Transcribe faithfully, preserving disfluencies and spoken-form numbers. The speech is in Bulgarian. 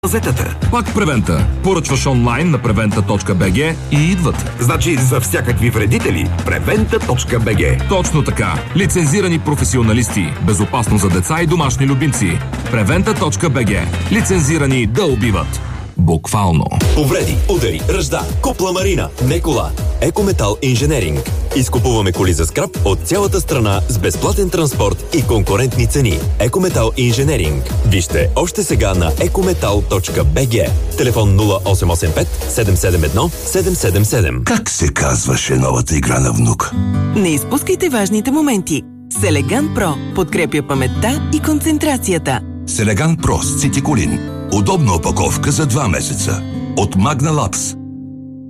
Газетата. Пак Превента. Поръчваш онлайн на превента точка би джи и идват. Значи за всякакви вредители превента точка би джи. Точно така. Лицензирани професионалисти. Безопасно за деца и домашни любимци. превента точка би джи. Лицензирани да убиват. Буквално. Повреди, удари, ръжда, купла марина, не кола. Екометал инженеринг. Изкупуваме коли за скрап от цялата страна с безплатен транспорт и конкурентни цени. Екометал инженеринг. Вижте още сега на екометал точка би джи. Телефон нула осем осем пет седем седем едно седем седем седем. Как се казваше новата игра на внук? Не изпускайте важните моменти. Селеган Про подкрепя паметта и концентрацията. Селеган Про с цитиколин. Удобна опаковка за два месеца. От Magna Labs.